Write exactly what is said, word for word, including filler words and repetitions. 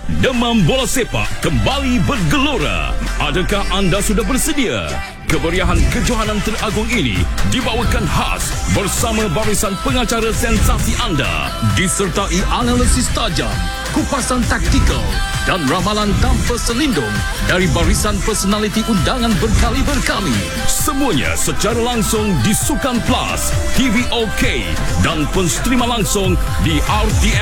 Demam bola sepak kembali bergelora. Adakah anda sudah bersedia? Kemeriahan kejohanan teragung ini dibawakan khas bersama barisan pengacara sensasi anda, disertai analisis tajam, kupasan taktikal dan ramalan tanpa selindung dari barisan personaliti undangan berkaliber kami. Semuanya secara langsung di Sukan Plus, T V OK dan pun streama langsung di R T